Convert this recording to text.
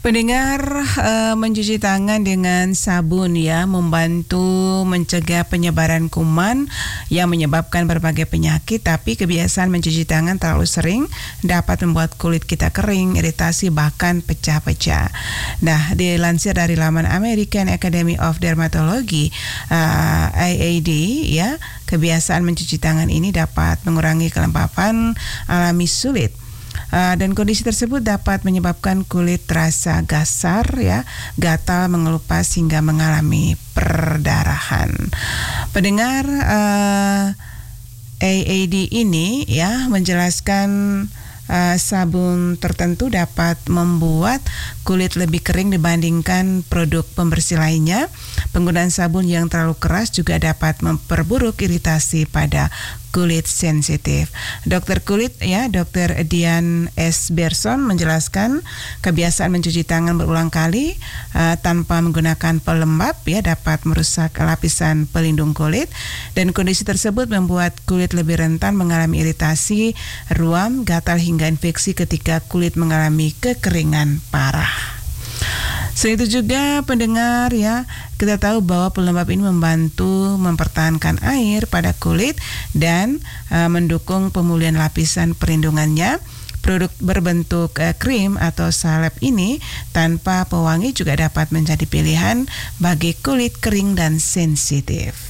Pendengar, mencuci tangan dengan sabun ya membantu mencegah penyebaran kuman yang menyebabkan berbagai penyakit, tapi kebiasaan mencuci tangan terlalu sering dapat membuat kulit kita kering, iritasi, bahkan pecah-pecah. Nah, dilansir dari laman American Academy of Dermatology AAD ya, kebiasaan mencuci tangan ini dapat mengurangi kelembapan alami sulit. Dan kondisi tersebut dapat menyebabkan kulit terasa gasar ya, gatal, mengelupas hingga mengalami perdarahan. Pendengar, AAD ini ya menjelaskan sabun tertentu dapat membuat kulit lebih kering dibandingkan produk pembersih lainnya. Penggunaan sabun yang terlalu keras juga dapat memperburuk iritasi pada kulit sensitif. Dokter kulit ya, Dr. Dian S. Berson menjelaskan kebiasaan mencuci tangan berulang kali tanpa menggunakan pelembab ya dapat merusak lapisan pelindung kulit, dan kondisi tersebut membuat kulit lebih rentan mengalami iritasi, ruam, gatal hingga infeksi ketika kulit mengalami kekeringan parah. Selain itu juga pendengar ya, kita tahu bahwa pelembab ini membantu mempertahankan air pada kulit dan mendukung pemulihan lapisan perlindungannya. Produk berbentuk krim atau salep ini tanpa pewangi juga dapat menjadi pilihan bagi kulit kering dan sensitif.